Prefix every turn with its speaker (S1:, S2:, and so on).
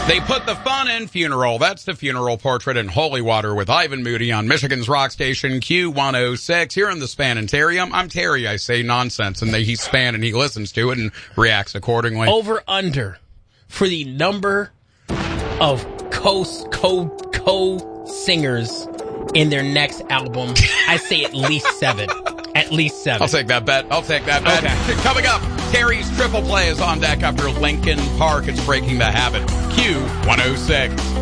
S1: They put the fun in funeral. That's the funeral portrait in Holy Water with Ivan Moody on Michigan's rock station Q106. Here in the Span and Terry. I'm Terry. I say nonsense, and he's Span, and he listens to it and reacts accordingly.
S2: Over under for the number of co-singers in their next album. I say at least 7. At least 7.
S1: I'll take that bet. Okay. Coming up, Terry's Triple Play is on deck after Linkin Park. It's Breaking the Habit. Q106.